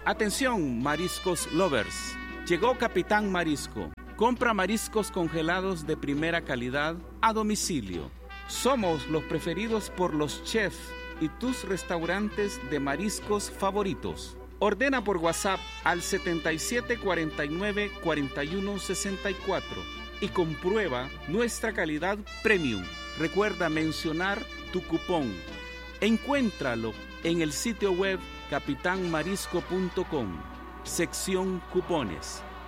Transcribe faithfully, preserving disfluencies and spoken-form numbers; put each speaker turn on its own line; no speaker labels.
Atención, mariscos lovers. Llegó Capitán Marisco. Compra mariscos congelados de primera calidad a domicilio. Somos los preferidos por los chefs y tus restaurantes de mariscos favoritos. Ordena por WhatsApp al setenta y siete cuarenta y nueve cuarenta y uno sesenta y cuatro y comprueba nuestra calidad premium. Recuerda mencionar tu cupón. Encuéntralo en el sitio web capitán marisco punto com, sección cupones.